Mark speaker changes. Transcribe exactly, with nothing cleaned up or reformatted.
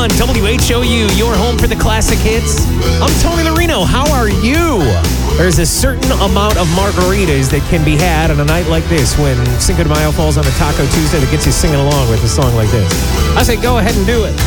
Speaker 1: one W H O U, your home for the classic hits. I'm Tony Larino. How are you? There's a certain amount of margaritas that can be had on a night like this when Cinco de Mayo falls on a Taco Tuesday that gets you singing along with a song like this. I say go ahead and do it.